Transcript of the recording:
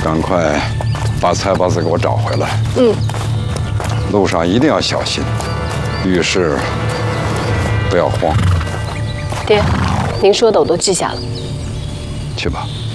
赶快把财宝子给我找回来。 嗯。 路上一定要小心，遇事不要慌。 爹，您说的我都记下了。 去吧。